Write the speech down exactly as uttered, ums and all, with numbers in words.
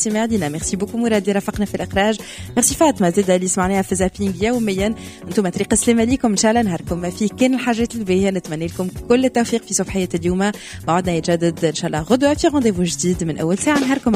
ميرسي معدينا، ميرسي بوكو مراد رافقنا في الإخراج، ميرسي فاطمة زيد اللي سمعناها في زابينج يوميا. انتم طريق السلامة ليكم إن شاء الله، نهاركم ما فيه كان الحاجات الباهية، نتمنى لكم كل التوفيق في صباحية اليوم. موعدنا يتجدد إن شاء الله غدوة في رونديفو جديد من أول ساعة. نهاركم